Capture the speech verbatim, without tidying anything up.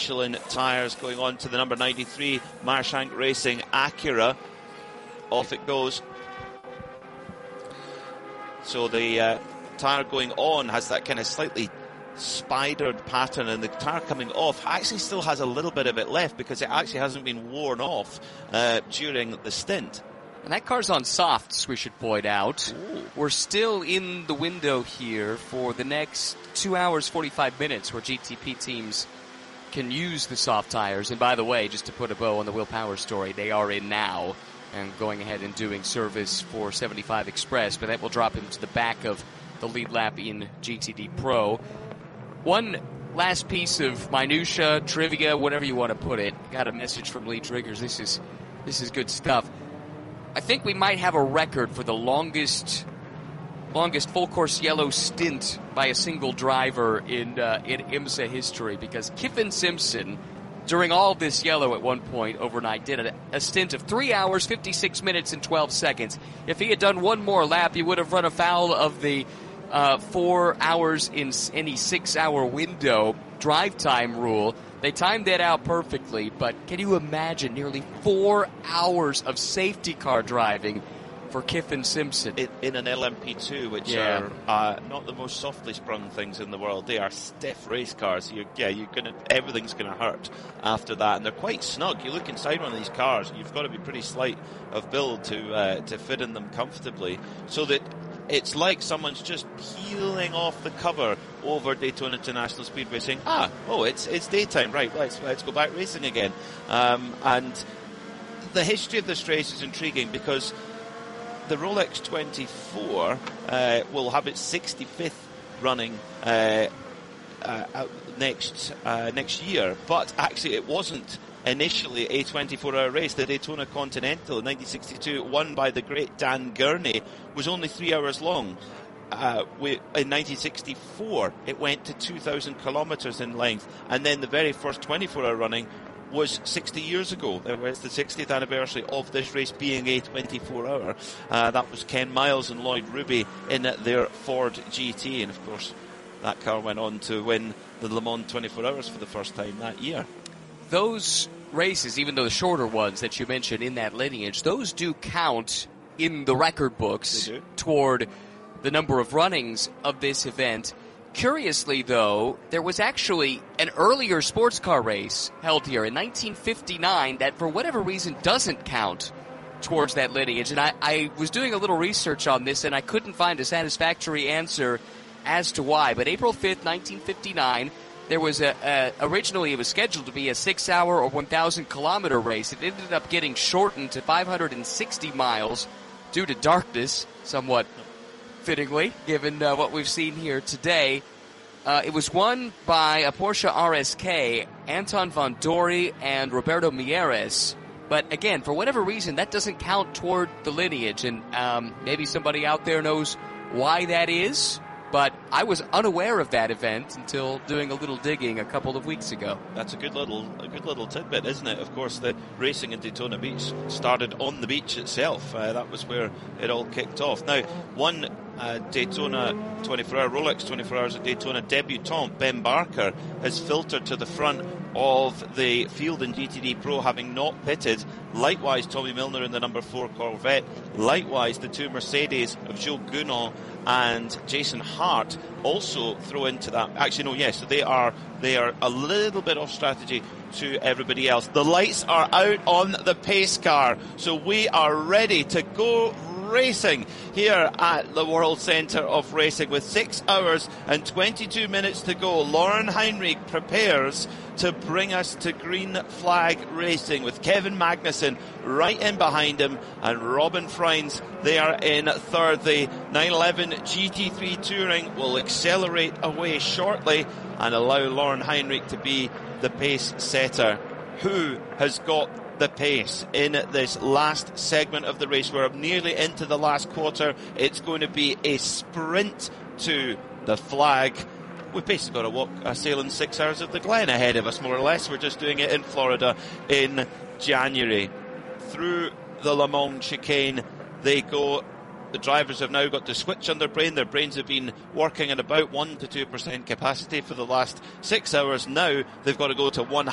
Michelin tyres going on to the number ninety-three Marshank Racing Acura. Off it goes. So the uh, tyre going on has that kind of slightly spidered pattern, and the tyre coming off actually still has a little bit of it left because it actually hasn't been worn off uh, during the stint. And that car's on softs, we should point out. Ooh. We're still in the window here for the next two hours, forty-five minutes where G T P teams can use the soft tires. And by the way, just to put a bow on the Will Power story, they are in now and going ahead and doing service for seventy-five Express, but that will drop him to the back of the lead lap in G T D Pro. One last piece of minutia, trivia, whatever you want to put it. Got a message from Lee Triggers. This is this is good stuff. I think we might have a record for the longest longest full course yellow stint by a single driver in uh, in IMSA history, because Kyffin Simpson, during all this yellow at one point overnight, did a, a stint of three hours, fifty-six minutes, and twelve seconds. If he had done one more lap, he would have run afoul of the Uh, four hours in any six-hour window drive time rule. They timed that out perfectly, but can you imagine nearly four hours of safety car driving for Kyffin Simpson? In, in an L M P two, which yeah. are uh, not the most softly sprung things in the world. They are stiff race cars. You, yeah, you're gonna, everything's going to hurt after that, and they're quite snug. You look inside one of these cars, you've got to be pretty slight of build to uh, to fit in them comfortably, so that it's like someone's just peeling off the cover over Daytona International Speedway saying, ah, oh, it's it's daytime, right, let's let's go back racing again. Um, and the history of this race is intriguing because the Rolex twenty-four uh, will have its sixty-fifth running uh, uh, next uh, next year, but actually it wasn't initially a twenty-four hour race. The Daytona Continental in nineteen sixty-two, won by the great Dan Gurney, was only three hours long. Uh, we, in nineteen sixty-four, it went to two thousand kilometers in length, and then the very first twenty-four hour running was sixty years ago. It was the sixtieth anniversary of this race being a twenty-four hour. Uh, that was Ken Miles and Lloyd Ruby in their Ford G T, and of course that car went on to win the Le Mans twenty-four hours for the first time that year. Those races, even though the shorter ones that you mentioned in that lineage, those do count in the record books toward the number of runnings of this event. Curiously, though, there was actually an earlier sports car race held here in nineteen fifty-nine that, for whatever reason, doesn't count towards that lineage. And I, I was doing a little research on this, and I couldn't find a satisfactory answer as to why. But April fifth, nineteen fifty-nine, there was a, a originally it was scheduled to be a six-hour or one thousand kilometer race. It ended up getting shortened to five hundred sixty miles due to darkness, somewhat fittingly, given uh, what we've seen here today. Uh, it was won by a Porsche R S K, Anton von Dory and Roberto Mieres. But again, for whatever reason, that doesn't count toward the lineage, and um, maybe somebody out there knows why that is. But I was unaware of that event until doing a little digging a couple of weeks ago. That's a good little, a good little tidbit, isn't it? Of course, the racing in Daytona Beach started on the beach itself. Uh, that was where it all kicked off. Now, one uh, Daytona twenty-four hour, Rolex twenty-four hours at Daytona debutant, Ben Barker, has filtered to the front of the field in G T D Pro, having not pitted. Likewise, Tommy Milner in the number four Corvette. Likewise, the two Mercedes of Joe Gunon and Jason Hart also throw into that. Actually, no, yes, they are they are a little bit off strategy to everybody else. The lights are out on the pace car, so we are ready to go racing here at the World Centre of Racing with six hours and twenty-two minutes to go. Lauren Heinrich prepares to bring us to green flag racing with Kevin Magnussen right in behind him and Robin Freins there in third. The nine eleven G T three Touring will accelerate away shortly and allow Lauren Heinrich to be the pace setter. Who has got the pace in this last segment of the race? We're nearly into the last quarter. It's going to be a sprint to the flag. We've basically got to walk a sailing six hours of the Glen ahead of us, more or less. We're just doing it in Florida in January. Through the Le Mans chicane they go. The drivers have now got to switch on their brain. Their brains have been working at about one to two percent capacity for the last six hours. Now they've got to go to one